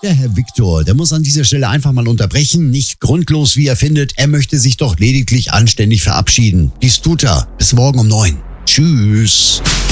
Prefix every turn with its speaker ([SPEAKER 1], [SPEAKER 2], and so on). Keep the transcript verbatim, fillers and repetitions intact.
[SPEAKER 1] Der Herr Viktor, der muss an dieser Stelle einfach mal unterbrechen. Nicht grundlos, wie er findet. Er möchte sich doch lediglich anständig verabschieden. Dies tut er. Bis morgen um neun. Tschüss.